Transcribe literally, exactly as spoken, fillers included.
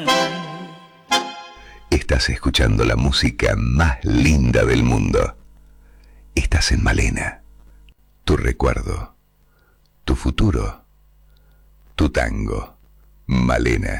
Estás escuchando la música más linda del mundo. Estás en Malena. Tu recuerdo. Tu futuro. Tu tango. Malena.